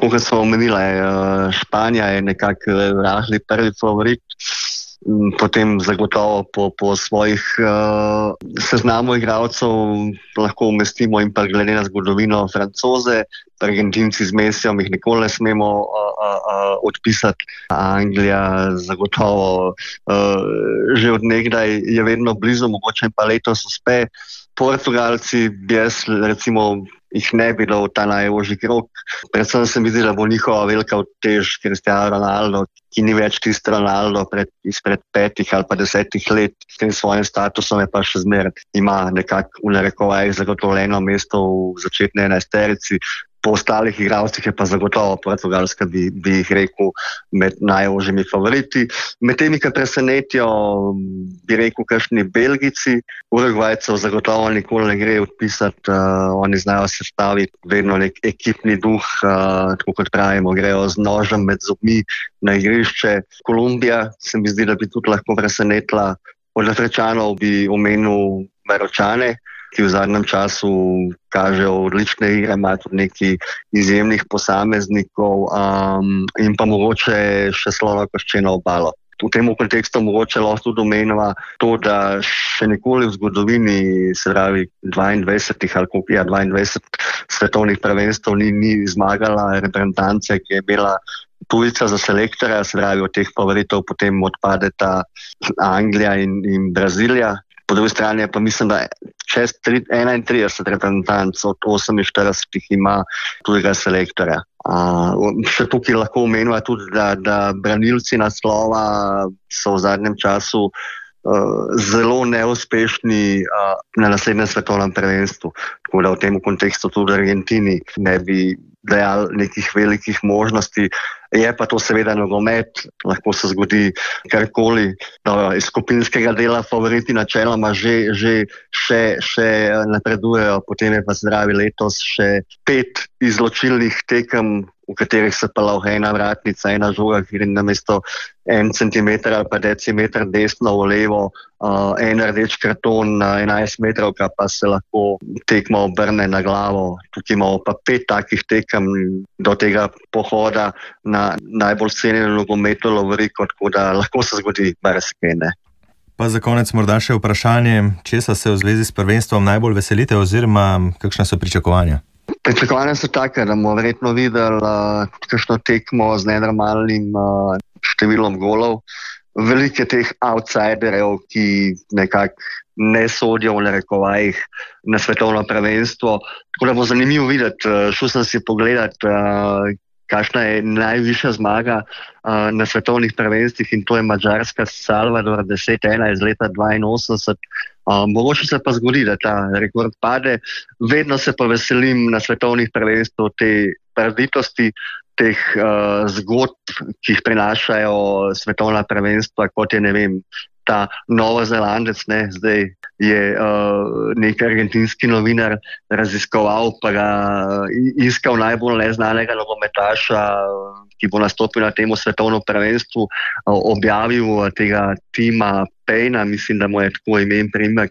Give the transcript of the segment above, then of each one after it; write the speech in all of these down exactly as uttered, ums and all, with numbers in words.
tako kot smo omenili, Španija je nekako rahli prvi favorit. Potem zagotovo po, po svojih uh, seznamu igralcev lahko umestimo in pa glede na zgodovino Francoze, Argentinci z Mesijom jih nikoli ne smemo uh, uh, uh, odpisati. Anglija zagotovo uh, že od nekdaj je vedno blizu, mogoče pa letos uspe. Portugalci bi jaz recimo jih ne bi dal ta najožji krog. Predvsem se mi zdi, da bo njihova velika utež Cristiano Ronaldo, ki ni več tisti Ronaldo pred, izpred petih ali pa desetih let, s tem svojim statusom je pa še zmeraj ima nekako v narekovajih zagotovljeno mesto v začetni enajsterici. Po ostalih igralcih je pa zagotovo Portugalska, bi, bi jih rekel, med najožjimi favoriti. Med temi, ki presenetijo, bi rekel, kakšni Belgijci. Urugvajcev zagotovo nikoli ne gre odpisati, uh, oni znajo sestaviti vedno nek ekipni duh, uh, tako kot pravimo, grejo z nožem med zobmi na igrišče. Kolumbija se mi zdi, da bi tudi lahko presenetila. Od Afričanov bi omenil Maročane, ki v zadnjem času kažejo odlične igre, ima tudi nekaj izjemnih posameznikov um, in pa mogoče še slonokoščeno obalo. V tem kontekstu mogoče lahko tudi omenjava to, da še nikoli v zgodovini, se pravi dvaindvajsetih ali koliko, ja, dvaindvajset svetovnih prvenstev ni, ni zmagala reprezentance, ki je imela tujca za selektorja, se pravi od teh favoritov potem odpadeta Anglija in, in Brazilija. Po drugi strani pa mislim, da čez enaintrideset reprezentanc od oseminštiridesetih ima tujega selektorja. Uh, še tukaj lahko omenjava tudi, da, da branilci naslova so v zadnjem času uh, zelo neuspešni uh, na naslednjem svetovnem prvenstvu. Tako da v tem kontekstu tudi Argentini ne bi dejal nekih velikih možnosti. Je pa to seveda nogomet, lahko se zgodi karkoli. No, iz skupinskega dela favoriti načeloma že, že še, še napredujejo, potem je pa zdravi letos še pet izločilnih tekem, v katerih se pa lahko ena vratnica, ena žoga, ki gre namesto en centimeter ali pa decimeter desno v levo, uh, en rdeč karton na enajst metrov, pa se lahko tekma obrne na glavo. Tukaj imamo pa pet takih tekem do tega pohoda na najbolj cenjeno nogometno lovoriko, tako da lahko se zgodi marsikaj, ne. Pa za konec morda še vprašanje, česa se v zvezi s prvenstvom najbolj veselite oziroma kakšna so pričakovanja? Pričakovanja so take, da bomo verjetno videli uh, kakšno tekmo z nenormalnim uh, številom golov. Veliko teh outsiderjev, ki nekako ne sodijo v narekovajih na svetovno prvenstvo. Tako da bo zanimivo videti, uh, šel sem si pogledati, uh, kakšna je najvišja zmaga uh, na svetovnih prvenstvih in to je Madžarska Salvador deset ena iz leta dvainosemdeset. Uh, mogoče se pa zgodi, da ta rekord pade. Vedno se pa veselim na svetovnih prvenstvih te prditosti, teh uh, zgodb, ki jih prinašajo svetovna prvenstva, kot je, ne vem, ta Novozelandec, ne, zdaj je uh, nek argentinski novinar raziskoval, pa ga iskal najbolj neznanega nogometaša, ki bo nastopil na temu svetovnem prvenstvu, uh, objavil tega Tima Payna, mislim, da mu je tako ime in priimek,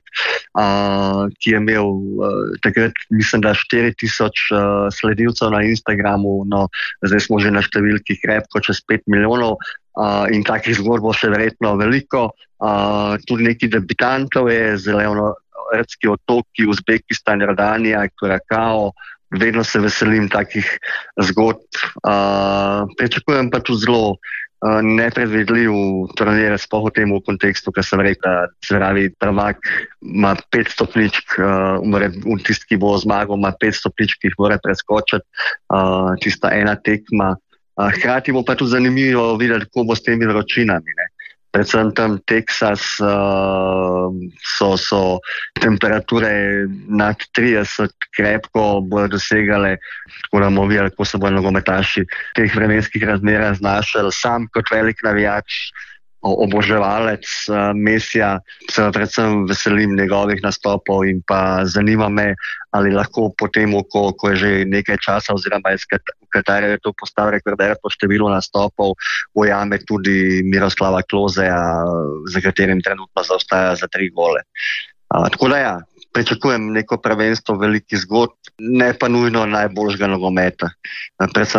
uh, ki je imel uh, takrat, mislim, da štiri tisoč uh, sledilcev na Instagramu, no, zdaj smo že na številki krepko čez pet milijonov. Uh, in takih zgodb bo še verjetno veliko. Uh, tudi neki debitantov je, Zeleno-Rdski otoki, Uzbekistan, Jordanija, Kurakao. Vedno se veselim takih zgodb. Uh, pričakujem pa tudi zelo uh, nepredvidljiv turnir, sploh v tem kontekstu, kar sem rekel, se pravi, prvak ima pet stopničk, uh, tisti, ki bo zmagal, ima pet stopničk, ki jih mora preskočiti, uh, tista ena tekma. Hkrati bo pa tudi zanimivo videti, kako bo s temi vročinami. Ne. Predvsem tam Teksas uh, so, so temperature nad trideset krepko bodo dosegale, tako da bomo videli, kako se bodo nogometaši v teh vremenskih razmerah znašali. Sam kot velik navijač, oboževalec uh, Mesija, se predvsem veselim njegovih nastopov in pa zanima me, ali lahko potem, ko, ko je že nekaj časa oziroma iz Katarja je to postal rekorder po številu nastopov, ujame tudi Miroslava Klozeja, za katerim trenutno zaostaja za tri gole. Uh, tako da ja, pričakujem neko prvenstvo velikih zgodb, ne pa nujno najboljšega nogometa. Uh, predvsem